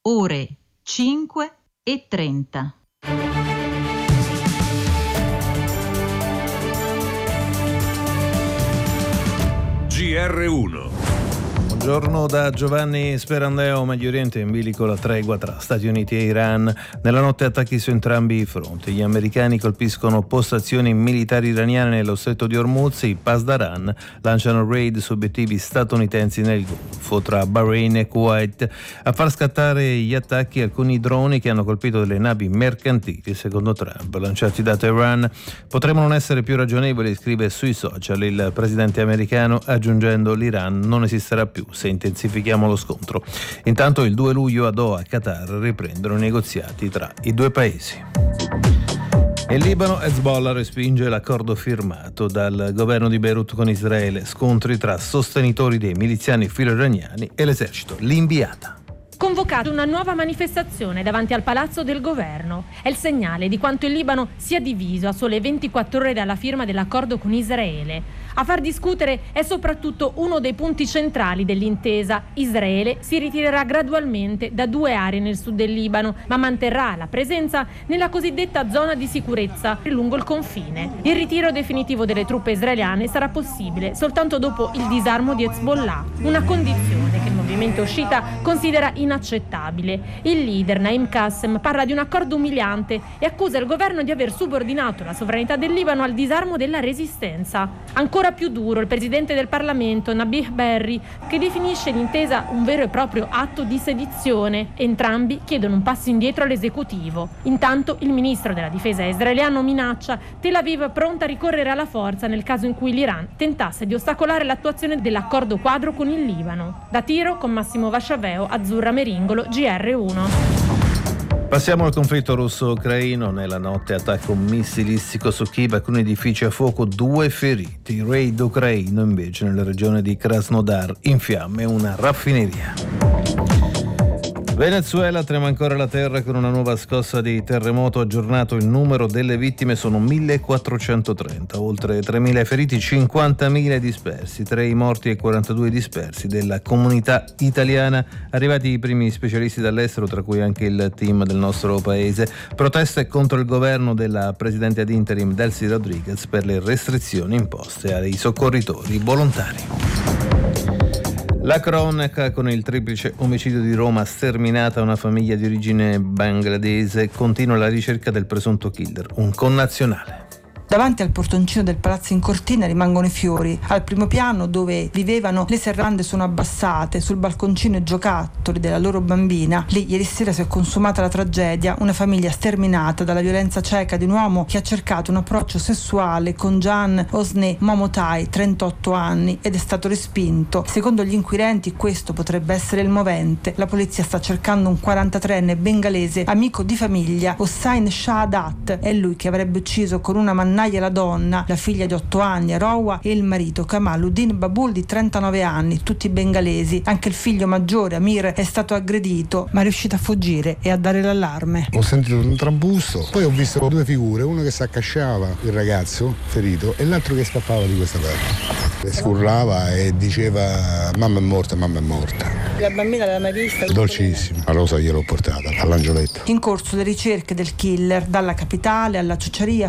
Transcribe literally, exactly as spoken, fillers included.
ore cinque e trenta. G R uno. Buongiorno da Giovanni Sperandeo. Medio Oriente in bilico la tregua tra Stati Uniti e Iran. Nella notte attacchi su entrambi i fronti. Gli americani colpiscono postazioni militari iraniane nello stretto di Hormuz. I Pasdaran lanciano raid su obiettivi statunitensi nel Golfo. Tra Bahrain e Kuwait a far scattare gli attacchi alcuni droni che hanno colpito delle navi mercantili, secondo Trump, lanciati da Teheran. Potremmo non essere più ragionevoli, scrive sui social il presidente americano, aggiungendo: l'Iran non esisterà più se intensifichiamo lo scontro. Intanto il due luglio a Doha, Qatar, riprendono i negoziati tra i due paesi. In Libano Hezbollah respinge l'accordo firmato dal governo di Beirut con Israele. Scontri tra sostenitori dei miliziani filo-iraniani e l'esercito. L'inviata. Convocato una nuova manifestazione davanti al palazzo del governo. È il segnale di quanto il Libano sia diviso a sole ventiquattro ore dalla firma dell'accordo con Israele. A far discutere è soprattutto uno dei punti centrali dell'intesa. Israele si ritirerà gradualmente da due aree nel sud del Libano, ma manterrà la presenza nella cosiddetta zona di sicurezza lungo il confine. Il ritiro definitivo delle truppe israeliane sarà possibile soltanto dopo il disarmo di Hezbollah, una condizione che il movimento uscita considera inaccettabile. Il leader Naim Qassem parla di un accordo umiliante e accusa il governo di aver subordinato la sovranità del Libano al disarmo della resistenza. Ancora più duro il presidente del Parlamento, Nabih Berri, che definisce l'intesa un vero e proprio atto di sedizione. Entrambi chiedono un passo indietro all'esecutivo. Intanto il ministro della difesa israeliano minaccia Tel Aviv pronta a ricorrere alla forza nel caso in cui l'Iran tentasse di ostacolare l'attuazione dell'accordo quadro con il Libano. Da Tiro con Massimo Vasciaveo, Azzurra Meringolo, G R uno. Passiamo al conflitto russo-ucraino. Nella notte attacco missilistico su Kiev, alcuni edifici a fuoco, due feriti. Raid ucraino invece nella regione di Krasnodar, in fiamme una raffineria. Venezuela trema ancora la terra con una nuova scossa di terremoto. Aggiornato il numero delle vittime sono millequattrocentotrenta, oltre tremila feriti, cinquantamila dispersi, tra i morti e quarantadue dispersi della comunità italiana. Arrivati i primi specialisti dall'estero, tra cui anche il team del nostro paese. Proteste contro il governo della presidente ad interim Delcy Rodriguez per le restrizioni imposte ai soccorritori volontari. La cronaca con il triplice omicidio di Roma, sterminata una famiglia di origine bangladese, continua la ricerca del presunto killer, un connazionale. Davanti al portoncino del palazzo in Cortina rimangono i fiori. Al primo piano, dove vivevano, le serrande sono abbassate, sul balconcino i giocattoli della loro bambina. Lì ieri sera si è consumata la tragedia, una famiglia sterminata dalla violenza cieca di un uomo che ha cercato un approccio sessuale con Jan Osne Momotai, trentotto anni, ed è stato respinto. Secondo gli inquirenti questo potrebbe essere il movente. La polizia sta cercando un quarantatreenne bengalese, amico di famiglia, Hossain Shahadat. È lui che avrebbe ucciso con una mannaia la donna, la figlia di otto anni, Arowa, e il marito Kamaluddin Babul di trentanove anni, tutti bengalesi. Anche il figlio maggiore, Amir, è stato aggredito, ma è riuscito a fuggire e a dare l'allarme. Ho sentito un trambusto, poi ho visto due figure, uno che si accasciava, il ragazzo ferito, e l'altro che scappava di questa parte. Urlava e diceva: mamma è morta, mamma è morta. La bambina l'aveva mai vista? Dolcissima. La rosa gliel'ho portata all'angioletto. In corso le ricerche del killer, dalla capitale alla ciociaria